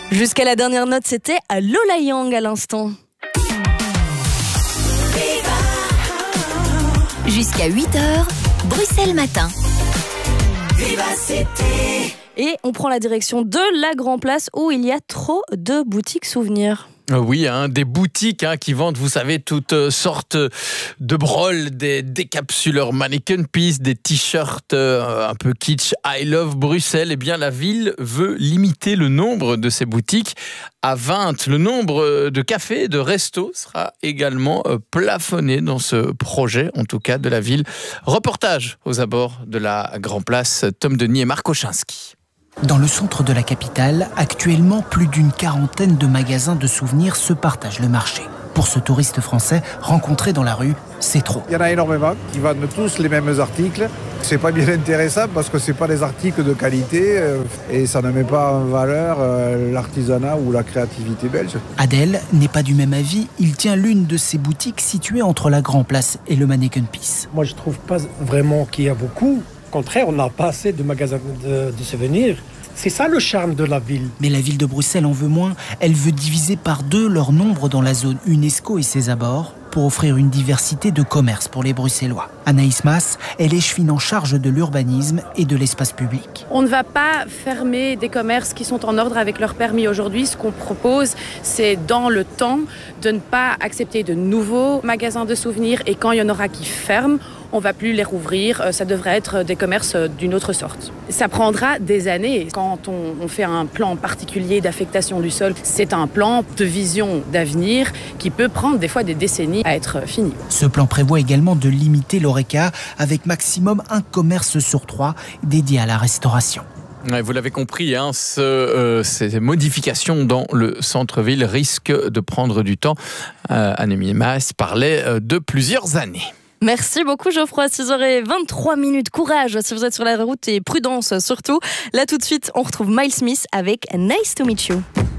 Jusqu'à la dernière note, c'était à Lola Young à l'instant. Jusqu'à 8h, Bruxelles Matin. Et on prend la direction de la Grand Place où il y a trop de boutiques souvenirs. Oui, des boutiques qui vendent, vous savez, toutes sortes de broles, des décapsuleurs Mannequin Piece, des t-shirts un peu kitsch, I Love Bruxelles. Eh bien, la ville veut limiter le nombre de ces boutiques à 20. Le nombre de cafés, de restos sera également plafonné dans ce projet, en tout cas de la ville. Reportage aux abords de la Grand Place, Tom Denis et Marc Ochinski. Dans le centre de la capitale, actuellement, plus d'une quarantaine de magasins de souvenirs se partagent le marché. Pour ce touriste français, rencontré dans la rue, c'est trop. Il y en a énormément qui vendent tous les mêmes articles. C'est pas bien intéressant parce que c'est pas des articles de qualité et ça ne met pas en valeur l'artisanat ou la créativité belge. Adèle n'est pas du même avis. Il tient l'une de ces boutiques situées entre la Grand Place et le Mannequin Piece. Moi, je trouve pas vraiment qu'il y a beaucoup. Au contraire, on n'a pas assez de magasins de souvenirs. C'est ça le charme de la ville. Mais la ville de Bruxelles en veut moins. Elle veut diviser par 2 leur nombre dans la zone UNESCO et ses abords pour offrir une diversité de commerces pour les Bruxellois. Anaïs Mas est l'échevine en charge de l'urbanisme et de l'espace public. On ne va pas fermer des commerces qui sont en ordre avec leur permis aujourd'hui. Ce qu'on propose, c'est dans le temps de ne pas accepter de nouveaux magasins de souvenirs et quand il y en aura qui ferment, on ne va plus les rouvrir. Ça devrait être des commerces d'une autre sorte. Ça prendra des années. Quand on fait un plan particulier d'affectation du sol, c'est un plan de vision d'avenir qui peut prendre des fois des décennies à être fini. Ce plan prévoit également de limiter l'horeca avec maximum un commerce sur 3 dédié à la restauration. Ouais, vous l'avez compris, ces modifications dans le centre-ville risquent de prendre du temps. Anaïs Mas parlait de plusieurs années. Merci beaucoup Geoffroy, 6h23. Courage si vous êtes sur la route et prudence surtout. Là tout de suite, on retrouve Miles Smith avec Nice to Meet You.